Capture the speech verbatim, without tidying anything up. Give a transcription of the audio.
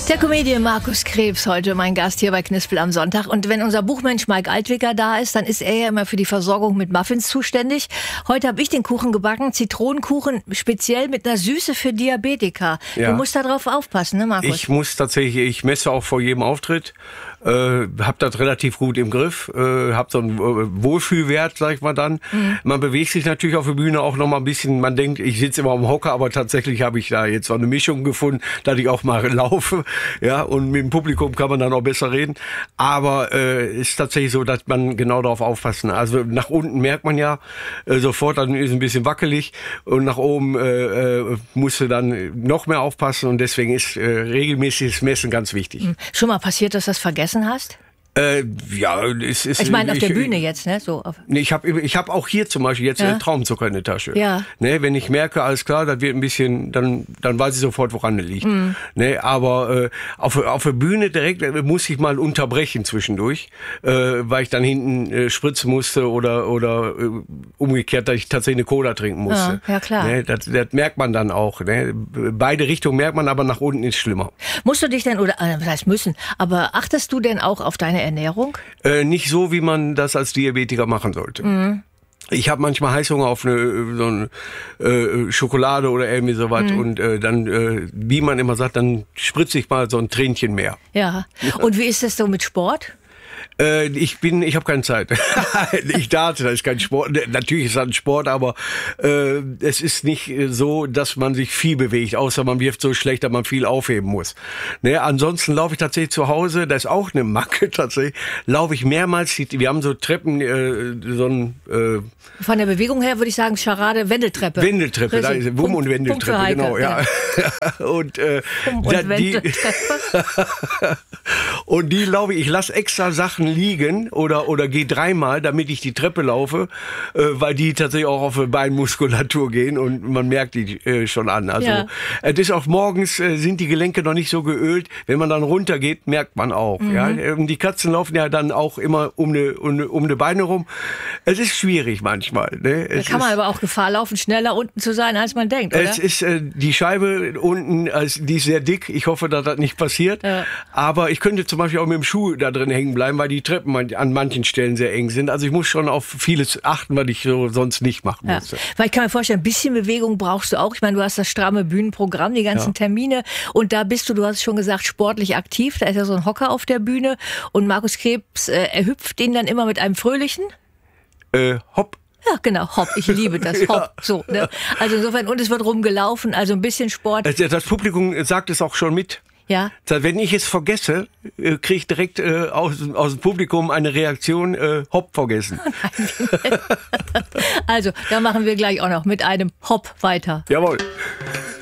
Der Comedian Markus Krebs, heute mein Gast hier bei Knispel am Sonntag. Und wenn unser Buchmensch Mike Altwicker da ist, dann ist er ja immer für die Versorgung mit Muffins zuständig. Heute habe ich den Kuchen gebacken, Zitronenkuchen, speziell mit einer Süße für Diabetiker. Ja. Du musst da drauf aufpassen, ne Markus? Ich muss tatsächlich, ich messe auch vor jedem Auftritt. Äh, hab das relativ gut im Griff, äh, hab so einen äh, Wohlfühlwert, sag ich mal dann. Mhm. Man bewegt sich natürlich auf der Bühne auch noch mal ein bisschen, man denkt, ich sitze immer am Hocker, aber tatsächlich habe ich da jetzt so eine Mischung gefunden, dass ich auch mal laufe, ja, und mit dem Publikum kann man dann auch besser reden. Aber äh, ist tatsächlich so, dass man genau darauf aufpassen. Also nach unten merkt man ja äh, sofort, dann ist es ein bisschen wackelig und nach oben äh, äh, musst du dann noch mehr aufpassen und deswegen ist äh, regelmäßiges Messen ganz wichtig. Mhm. Schon mal passiert, dass du das vergessen hast? Äh, ja, es ist. Ich meine auf der ich, Bühne jetzt, ne? So. Nee, ich habe ich hab auch hier zum Beispiel jetzt ja? Traumzucker in der Tasche. Ja. Ne, wenn ich merke, alles klar, das wird ein bisschen, dann dann weiß ich sofort, woran es liegt. Mhm. Ne, aber äh, auf auf der Bühne direkt äh, muss ich mal unterbrechen zwischendurch, äh, weil ich dann hinten äh, spritzen musste oder oder äh, umgekehrt, dass ich tatsächlich eine Cola trinken musste. Ja, ja klar. Ne, das, das merkt man dann auch. Ne? Beide Richtungen merkt man, aber nach unten ist schlimmer. Musst du dich denn oder äh, was heißt müssen? Aber achtest du denn auch auf deine Ernährung? Äh, nicht so, wie man das als Diabetiker machen sollte. Mhm. Ich habe manchmal Heißhunger auf eine, so eine äh, Schokolade oder irgendwie sowas mhm. und äh, dann, äh, wie man immer sagt, dann spritze ich mal so ein Tränchen mehr. Ja. Und wie ist das so mit Sport? Äh, ich bin, ich habe keine Zeit. Ich darte, das ist kein Sport. Natürlich ist das ein Sport, aber äh, es ist nicht so, dass man sich viel bewegt, außer man wirft so schlecht, dass man viel aufheben muss. Ne, ansonsten laufe ich tatsächlich zu Hause, das ist auch eine Macke tatsächlich, laufe ich mehrmals, wir haben so Treppen, äh, so ein... Äh, Von der Bewegung her würde ich sagen, Scharade, Wendeltreppe. Wendeltreppe, da ist Wumm- und Wendeltreppe, genau, ja. ja. Und, äh, Wumm- und Wendeltreppe. Und die laufe ich, ich lasse extra Sachen liegen oder oder gehe dreimal, damit ich die Treppe laufe, äh, weil die tatsächlich auch auf Beinmuskulatur gehen und man merkt die äh, schon an. Also ja. äh, das ist auch morgens äh, sind die Gelenke noch nicht so geölt. Wenn man dann runtergeht, merkt man auch. Mhm. Ja, die Katzen laufen ja dann auch immer um eine um eine, um eine Beine rum. Es ist schwierig manchmal. Ne? Es da kann man ist, aber auch Gefahr laufen, schneller unten zu sein, als man denkt, oder? Es ist äh, die Scheibe unten, also die ist sehr dick. Ich hoffe, dass das nicht passiert. Ja. Aber ich könnte zum Beispiel auch mit dem Schuh da drin hängen bleiben, weil die Treppen an manchen Stellen sehr eng sind. Also ich muss schon auf vieles achten, was ich so sonst nicht machen ja. musste. Weil ich kann mir vorstellen, ein bisschen Bewegung brauchst du auch. Ich meine, du hast das stramme Bühnenprogramm, die ganzen ja. Termine und da bist du, du hast schon gesagt, sportlich aktiv. Da ist ja so ein Hocker auf der Bühne und Markus Krebs, äh, er hüpft den dann immer mit einem fröhlichen? Äh, hopp. Ja, genau, hopp, ich liebe das, hopp, ja. so. Ne? Also insofern, und es wird rumgelaufen, also ein bisschen Sport. Das, das Publikum sagt es auch schon mit. Ja. Wenn ich es vergesse, kriege ich direkt äh, aus, aus dem Publikum eine Reaktion, äh, hopp, vergessen. Also, da machen wir gleich auch noch mit einem Hopp weiter. Jawohl.